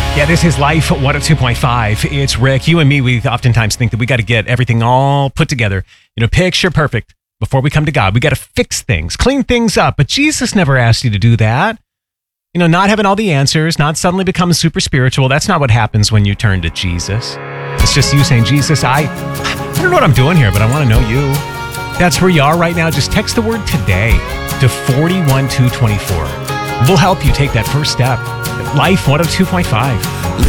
Yeah, this is Life 102.5. It's Rick. You and me, we oftentimes think that we got to get everything all put together, picture perfect before we come to God. We got to fix things, clean things up. But Jesus never asked you to do that. Not having all the answers, not suddenly become super spiritual. That's not what happens when you turn to Jesus. It's just you saying, Jesus, I don't know what I'm doing here, but I want to know you. That's where you are right now. Just text the word today to 41224. We'll help you take that first step. Life 102.5.